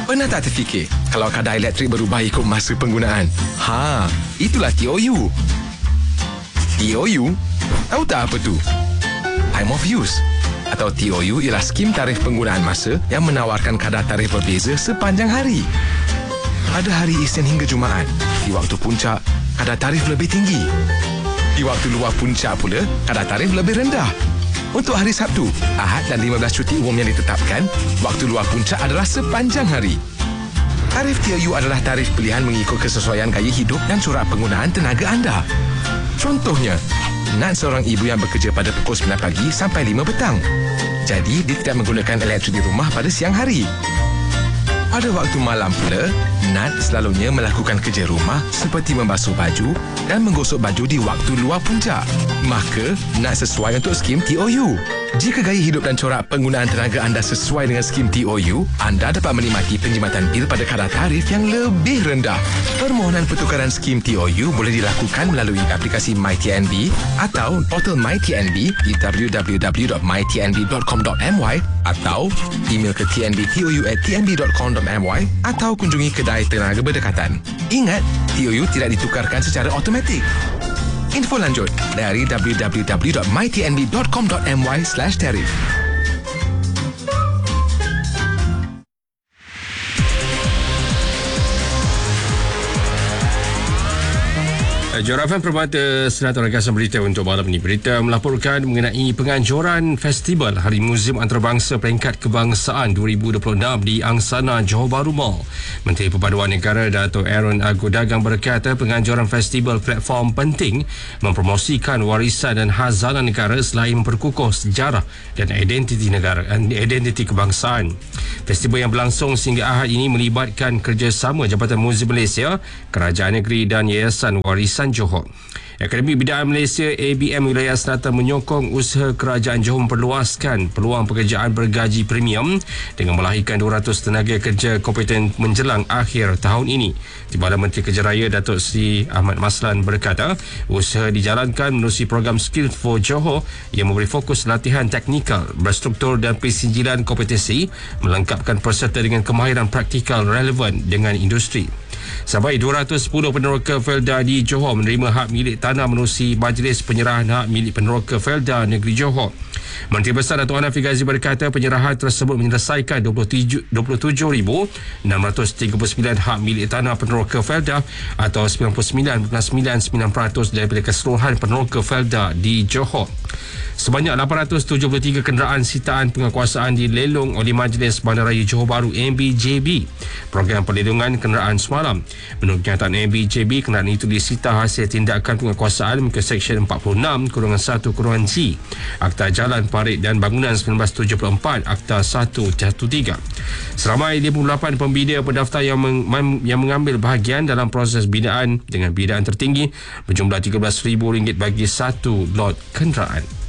Pernah tak terfikir kalau kadar elektrik berubah ikut masa penggunaan? Itulah TOU. TOU? Tahu tak apa tu? Time of use. Atau TOU ialah skim tarif penggunaan masa yang menawarkan kadar tarif berbeza sepanjang hari. Pada hari Isnin hingga Jumaat, di waktu puncak, kadar tarif lebih tinggi. Di waktu luar puncak pula, kadar tarif lebih rendah. Untuk hari Sabtu, Ahad dan 15 cuti umum yang ditetapkan, waktu luar puncak adalah sepanjang hari. Tarif TOU adalah tarif pilihan mengikut kesesuaian gaya hidup dan corak penggunaan tenaga anda. Contohnya, Nat seorang ibu yang bekerja pada pukul 9 pagi sampai 5 petang. Jadi, dia tidak menggunakan elektrik di rumah pada siang hari. Pada waktu malam pula, Nat selalunya melakukan kerja rumah seperti membasuh baju dan menggosok baju di waktu luar puncak. Maka, Nat sesuai untuk skim TOU. Jika gaya hidup dan corak penggunaan tenaga anda sesuai dengan skim TOU, anda dapat menikmati penjimatan bil pada kadar tarif yang lebih rendah. Permohonan pertukaran skim TOU boleh dilakukan melalui aplikasi MyTNB atau portal MyTNB di www.mytnb.com.my atau email ke tnbtou@tnb.com.my atau kunjungi kedai tenaga berdekatan. Ingat, TOU tidak ditukarkan secara automatik. Info lanjut dari www.mytnb.com.my/tarif. Johor FM Permata Senata Ringkasan berita untuk malam ini. Berita melaporkan mengenai penganjuran Festival Hari Muzium Antarabangsa Peringkat Kebangsaan 2026 di Angsana Johor Bahru Mall. Menteri Perpaduan Negara Dato' Aaron Agodagang berkata penganjuran festival platform penting mempromosikan warisan dan khazanah negara selain memperkukuh sejarah dan identiti negara dan identiti kebangsaan. Festival yang berlangsung sehingga Ahad ini melibatkan kerjasama Jabatan Muzium Malaysia, Kerajaan Negeri dan Yayasan Warisan Johor. Akademi Bidaan Malaysia ABM Wilayah Selatan menyokong usaha Kerajaan Johor memperluaskan peluang pekerjaan bergaji premium dengan melahirkan 200 tenaga kerja kompeten menjelang akhir tahun ini. Timbalan Menteri Kerja Raya Datuk Seri Ahmad Maslan berkata, usaha dijalankan menerusi program Skills for Johor yang memberi fokus latihan teknikal, berstruktur dan pensijilan kompetensi melengkapkan peserta dengan kemahiran praktikal relevan dengan industri. Sampai 210 peneroka Felda di Johor menerima hak milik tanah menerusi Majlis Penyerahan Hak Milik Peneroka Felda Negeri Johor. Menteri Besar Dato' Hanafi Ghazi berkata penyerahan tersebut menyelesaikan 27,639 hak milik tanah peneroka Felda atau 99.99% daripada keseluruhan peneroka Felda di Johor. Sebanyak 873 kenderaan sitaan penguasaan dilelong oleh Majlis Bandaraya Johor Bahru MBJB, program perlindungan kenderaan semalam. Menurut kenyataan MBJB, kenderaan itu disita hasil tindakan penguasaan muka Seksyen 46-1-G Akta Jalan, Parit dan Bangunan 1974 Akta 113. Seramai 58 pembina pendaftar yang mengambil bahagian dalam proses binaan dengan bidaan tertinggi berjumlah RM13,000 bagi satu lot kenderaan.